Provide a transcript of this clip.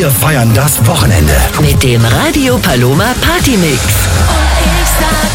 Wir feiern das Wochenende mit dem Radio Paloma Party Mix. Und ich sag